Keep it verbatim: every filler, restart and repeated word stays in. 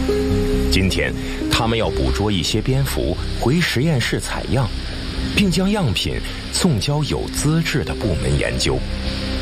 今天，他们要捕捉一些蝙蝠回实验室采样，并将样品送交有资质的部门研究。